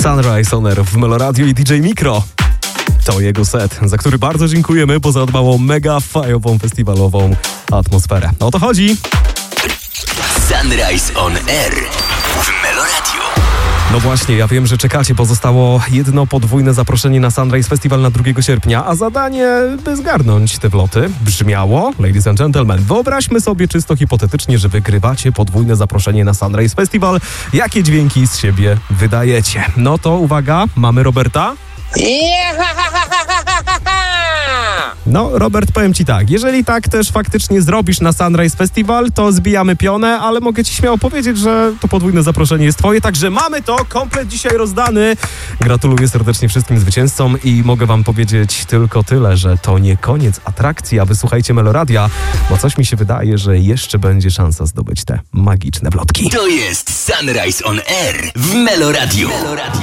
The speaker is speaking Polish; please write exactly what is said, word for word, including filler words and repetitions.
Sunrise On Air w Meloradiu i D J Mikro. To jego set, za który bardzo dziękujemy, bo zadbał o mega fajową festiwalową atmosferę. O to chodzi. Sunrise On Air w Meloradiu. No właśnie, ja wiem, że czekacie, bo zostało jedno podwójne zaproszenie na Sunrise Festival na drugiego sierpnia, a zadanie, by zgarnąć te wloty, brzmiało, ladies and gentlemen, wyobraźmy sobie czysto hipotetycznie, że wygrywacie podwójne zaproszenie na Sunrise Festival. Jakie dźwięki z siebie wydajecie? No to uwaga, mamy Roberta. No, Robert, powiem ci tak, jeżeli tak też faktycznie zrobisz na Sunrise Festival, to zbijamy pionę, ale mogę ci śmiało powiedzieć, że to podwójne zaproszenie jest twoje, także mamy to, komplet dzisiaj rozdany. Gratuluję serdecznie wszystkim zwycięzcom i mogę wam powiedzieć tylko tyle, że to nie koniec atrakcji, a wysłuchajcie Meloradia, bo coś mi się wydaje, że jeszcze będzie szansa zdobyć te magiczne wlotki. To jest Sunrise On Air w Meloradiu.